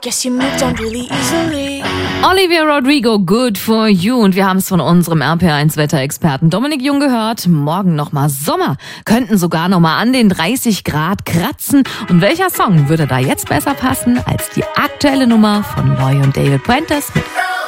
Guess you moved on really easily. Olivia Rodrigo, Good for You. Und wir haben es von unserem RPR1-Wetterexperten Dominik Jung gehört. Morgen nochmal Sommer. Könnten sogar nochmal an den 30 Grad kratzen. Und welcher Song würde da jetzt besser passen als die aktuelle Nummer von Loy und David Puentes mit